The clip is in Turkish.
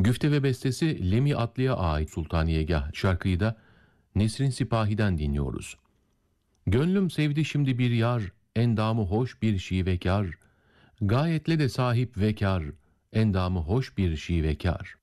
Güfte ve bestesi Lemi Atlı'ya ait Sultaniyegah şarkıyı da Nesrin Sipahi'den dinliyoruz. Gönlüm sevdi şimdi bir yar, endamı hoş bir şivekar, gayetle de sahip vekar, endamı hoş bir şivekar.